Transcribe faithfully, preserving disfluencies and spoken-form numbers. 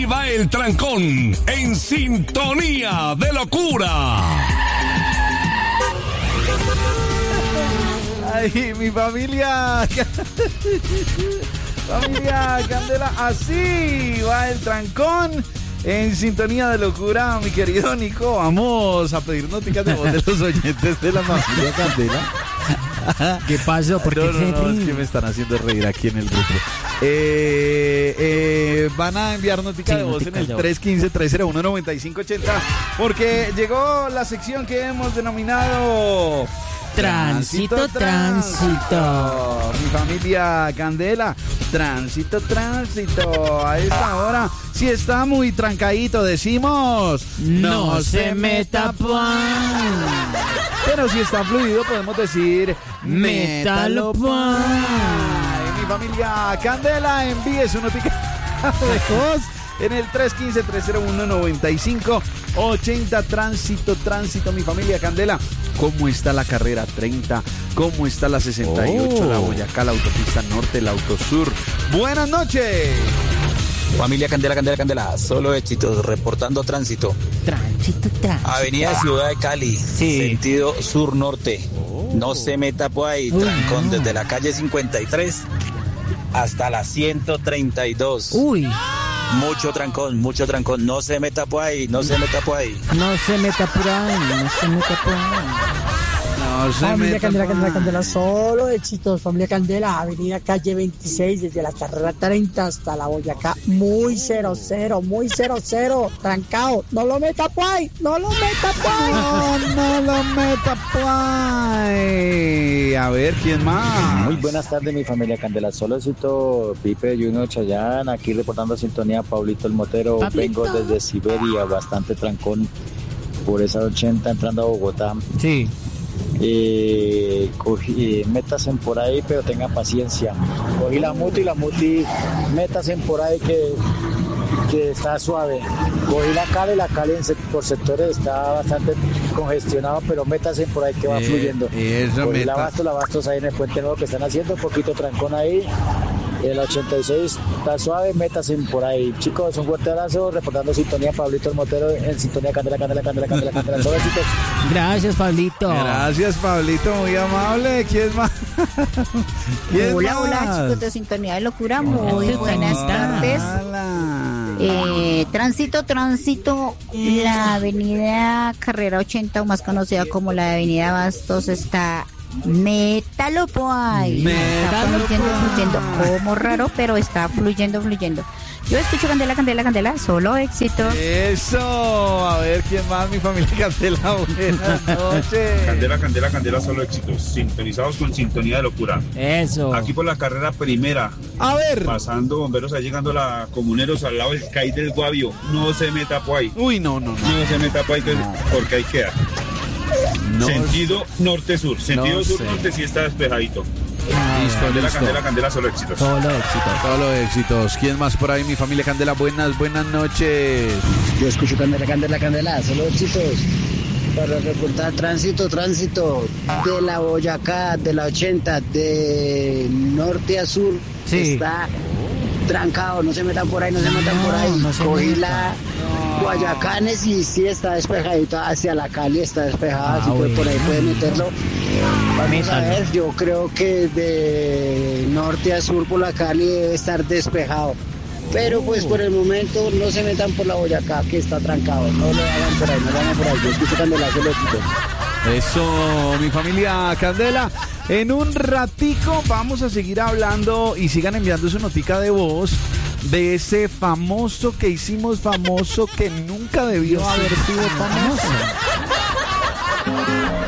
Aquí va el trancón en sintonía de locura. Ay, mi familia. Familia Candela, así va el trancón en sintonía de locura, mi querido Nico. Vamos a pedir noticias de voz de los oyentes de la familia Candela. ¿Qué pasó? ¿Por qué no, no, se no, ríen? es que me están haciendo reír aquí en el grupo. Eh, eh, van a enviar notica Sí, de voz notica en el de voz. tres uno cinco, tres cero uno, nueve cinco ocho cero porque llegó la sección que hemos denominado Tránsito, tránsito. Mi familia Candela, tránsito, tránsito. A esta hora, si está muy trancadito, decimos No se meta pan. Pero si está fluido, podemos decir Métalo pan. Ay, mi familia Candela, envíe su noticia de voz en el tres uno cinco, tres cero uno, nueve cinco ocho cero. Tránsito, tránsito, mi familia Candela. ¿Cómo está la carrera treinta? ¿Cómo está la sesenta y ocho? Oh. La Boyacá, la autopista norte, la autosur. Buenas noches. Familia Candela, Candela, Candela, solo éxitos, reportando tránsito. Tránsito, tránsito. Avenida Ciudad de Cali, Sí. sentido sur-norte. No se meta por ahí, Uy, trancón no. desde la calle cincuenta y tres hasta la ciento treinta y dos. Uy, Mucho trancón, mucho trancón. No se meta por ahí, no se meta por ahí. no se meta por ahí, no se meta por ahí. No se Familia meta Candela, por Candela, ahí. Candela, solo éxitos. Familia Candela, avenida calle veintiséis, desde la carrera treinta hasta la Boyacá, muy cero cero, muy cero cero, trancado. No lo meta por ahí, no lo meta por ahí. No, no lo meta por ahí. A ver, ¿quién más? Muy buenas tardes, mi familia Candela. Solo cito Pipe Juno Chayán, aquí reportando sintonía. Pablito el Motero. Pablito. Vengo desde Siberia, bastante trancón por esa ochenta entrando a Bogotá. Sí. Eh, cogí, eh, métasen por ahí, pero tengan paciencia. Cogí la muti y la muti, métasen por ahí que, que está suave. Cogí la Cali, la Cali en sec- por sectores está bastante congestionado, pero métasen por ahí que va Eh, fluyendo. eso, Cogí meta- la Bastos, la Bastos ahí en el puente nuevo que están haciendo, un poquito trancón ahí. El ochenta y seis está suave, métasen por ahí. Chicos, un fuerte abrazo, reportando sintonía. Pablito el Motero en sintonía Candela, Candela, Candela, Candela, Candela. Solo éxitos. Gracias, Pablito. Gracias, Pablito, muy amable. ¿Quién más? ¿Quién Hola, más? hola chicos de Sintonía de Locura, muy Hola. buenas tardes. Hola. Eh, tránsito, tránsito, la avenida Carrera ochenta, o más conocida como la avenida Bastos, está métalo po ahí. Está Métalo fluyendo, po fluyendo, ahí. como raro, pero está fluyendo, fluyendo. Yo escucho Candela, Candela, Candela, solo éxito. Eso. A ver, ¿quién más? Mi familia Candela, buenas noches. Candela, Candela, Candela, solo éxitos. Sintonizados con sintonía de locura. Eso. Aquí por la carrera primera, A ver. pasando bomberos, ahí llegando la Comuneros al lado del C A I del Guavio. No se meta por ahí. Uy, no, no, no. No se meta por ahí, que- porque ahí queda. No. Sentido norte-sur. Sentido No sé. sur-norte sí está despejadito. Listo, Candela, listo. Candela, Candela, solo éxitos. Solo éxito. Solo éxitos. ¿Quién más por ahí? Mi familia Candela, buenas, buenas noches. Yo escucho Candela, Candela, Candela, solo éxitos. Para reportar tránsito, tránsito de la Boyacá, de la ochenta, de norte a sur, Sí. está trancado. No se metan por ahí, no se metan por ahí. no se Cogí metan. la Guayacanes y sí está despejadita hacia la Cali, está despejada, Ah, así que por ahí bueno. pueden meterlo. Vamos Métalo. a ver, yo creo que de norte a sur por la Cali debe estar despejado. Pero pues por el momento no se metan por la Boyacá, que está trancado. No lo hagan por ahí, no lo hagan por ahí. Yo escucho Candela, solo éxitos. Eso, mi familia Candela. En un ratico vamos a seguir hablando y sigan enviando su notica de voz de ese famoso que hicimos famoso que nunca debió haber sido famoso.